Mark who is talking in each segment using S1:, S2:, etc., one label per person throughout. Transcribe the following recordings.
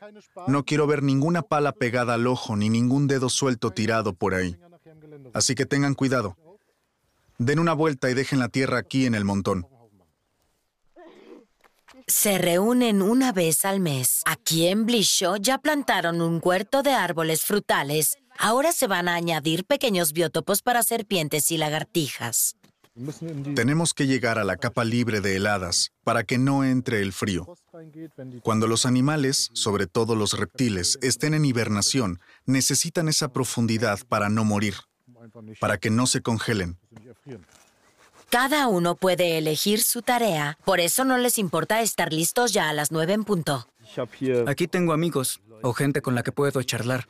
S1: No quiero ver ninguna pala pegada al ojo ni ningún dedo suelto tirado por ahí. Así que tengan cuidado. Den una vuelta y dejen la tierra aquí en el montón.
S2: Se reúnen una vez al mes. Aquí en Blisho ya plantaron un huerto de árboles frutales. Ahora se van a añadir pequeños biotopos para serpientes y lagartijas.
S1: Tenemos que llegar a la capa libre de heladas para que no entre el frío. Cuando los animales, sobre todo los reptiles, estén en hibernación, necesitan esa profundidad para no morir, para que no se congelen.
S2: Cada uno puede elegir su tarea, por eso no les importa estar listos ya a las 9 en punto.
S3: Aquí tengo amigos o gente con la que puedo charlar.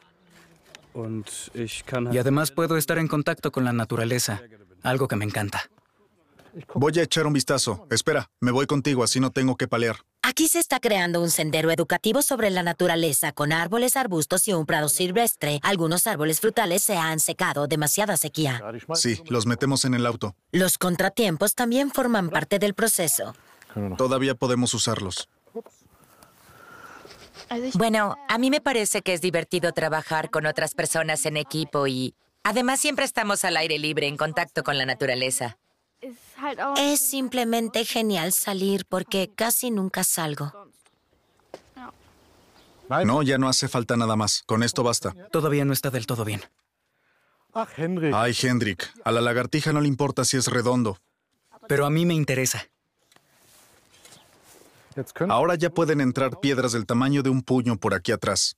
S3: Y además puedo estar en contacto con la naturaleza, algo que me encanta.
S1: Voy a echar un vistazo. Espera, me voy contigo, así no tengo que palear.
S2: Aquí se está creando un sendero educativo sobre la naturaleza con árboles, arbustos y un prado silvestre. Algunos árboles frutales se han secado, demasiada sequía.
S1: Sí, los metemos en el auto.
S2: Los contratiempos también forman parte del proceso.
S1: Todavía podemos usarlos.
S4: Bueno, a mí me parece que es divertido trabajar con otras personas en equipo y además siempre estamos al aire libre en contacto con la naturaleza.
S2: Es simplemente genial salir porque casi nunca salgo.
S1: No, ya no hace falta nada más. Con esto basta.
S3: Todavía no está del todo bien.
S1: Ay, Hendrik, a la lagartija no le importa si es redondo.
S3: Pero a mí me interesa.
S1: Ahora ya pueden entrar piedras del tamaño de un puño por aquí atrás.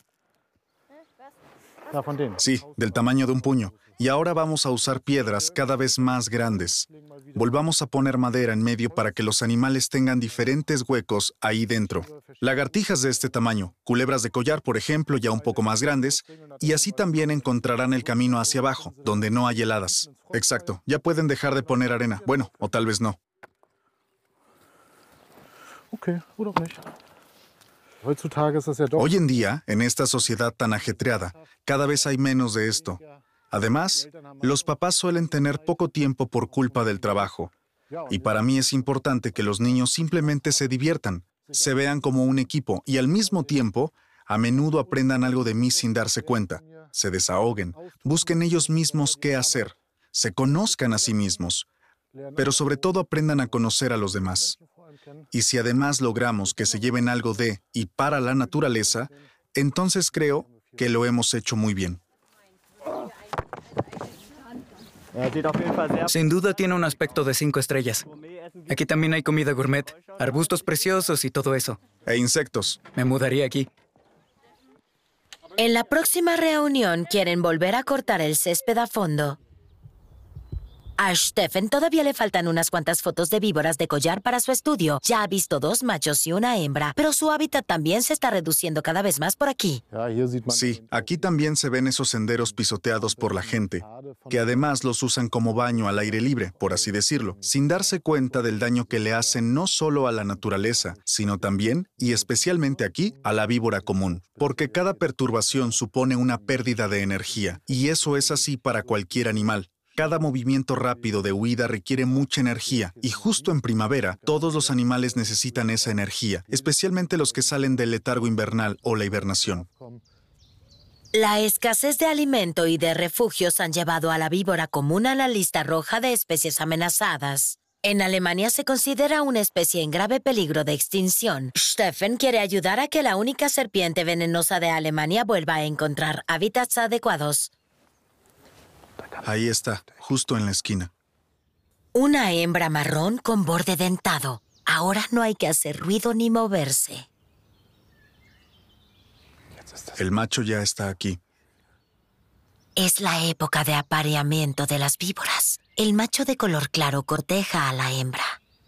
S1: Sí, del tamaño de un puño. Y ahora vamos a usar piedras cada vez más grandes. Volvamos a poner madera en medio para que los animales tengan diferentes huecos ahí dentro. Lagartijas de este tamaño, culebras de collar, por ejemplo, ya un poco más grandes, y así también encontrarán el camino hacia abajo, donde no hay heladas. Exacto, ya pueden dejar de poner arena. Bueno, o tal vez no. Hoy en día, en esta sociedad tan ajetreada, cada vez hay menos de esto. Además, los papás suelen tener poco tiempo por culpa del trabajo. Y para mí es importante que los niños simplemente se diviertan, se vean como un equipo y al mismo tiempo, a menudo aprendan algo de mí sin darse cuenta, se desahoguen, busquen ellos mismos qué hacer, se conozcan a sí mismos, pero sobre todo aprendan a conocer a los demás. Y si además logramos que se lleven algo de y para la naturaleza, entonces creo que lo hemos hecho muy bien.
S3: Sin duda tiene un aspecto de 5 estrellas. Aquí también hay comida gourmet, arbustos preciosos y todo eso.
S1: E insectos.
S3: Me mudaría aquí.
S2: En la próxima reunión quieren volver a cortar el césped a fondo. A Stefan todavía le faltan unas cuantas fotos de víboras de collar para su estudio. Ya ha visto 2 machos y una hembra, pero su hábitat también se está reduciendo cada vez más por aquí.
S1: Sí, aquí también se ven esos senderos pisoteados por la gente, que además los usan como baño al aire libre, por así decirlo, sin darse cuenta del daño que le hacen no solo a la naturaleza, sino también, y especialmente aquí, a la víbora común, porque cada perturbación supone una pérdida de energía, y eso es así para cualquier animal. Cada movimiento rápido de huida requiere mucha energía y justo en primavera todos los animales necesitan esa energía, especialmente los que salen del letargo invernal o la hibernación.
S2: La escasez de alimento y de refugios han llevado a la víbora común a la lista roja de especies amenazadas. En Alemania se considera una especie en grave peligro de extinción. Stefan quiere ayudar a que la única serpiente venenosa de Alemania vuelva a encontrar hábitats adecuados.
S1: Ahí está, justo en la esquina.
S2: Una hembra marrón con borde dentado. Ahora no hay que hacer ruido ni moverse.
S1: El macho ya está aquí.
S2: Es la época de apareamiento de las víboras. El macho de color claro corteja a la hembra.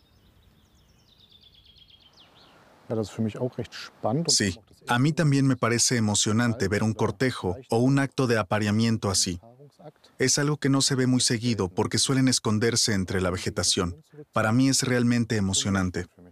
S1: Sí, a mí también me parece emocionante ver un cortejo o un acto de apareamiento así. Es algo que no se ve muy seguido porque suelen esconderse entre la vegetación. Para mí es realmente emocionante.